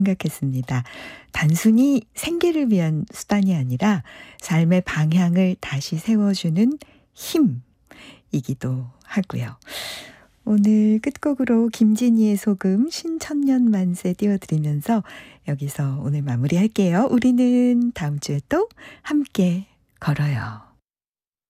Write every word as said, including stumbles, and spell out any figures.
생각했습니다. 단순히 생계를 위한 수단이 아니라 삶의 방향을 다시 세워주는 힘이기도 하고요. 오늘 끝곡으로 김진희의 소금 신천년 만세 띄워드리면서 여기서 오늘 마무리할게요. 우리는 다음 주에 또 함께 걸어요.